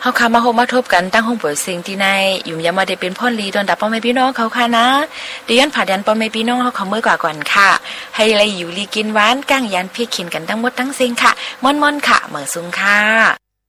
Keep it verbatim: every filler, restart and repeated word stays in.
เฮาค่ะมาโฮมาทบกันตั้งห้องป่วยสิ่งที่ในอยู่ยามมาได้เป็นพ่อลีดอนดับป้อมแม่พี่น้องเขาค่ะนะเดี๋ยวย้อนผ่าดันป้อมแม่พี่น้องเฮาขอมื้อกว่าก่อนค่ะให้ไรอยู่ลีกินหวานก้างยันพี่ขินกันทั้งหมดทั้งสิ้นค่ะม่อนๆค่ะเหมือซุงค่ะ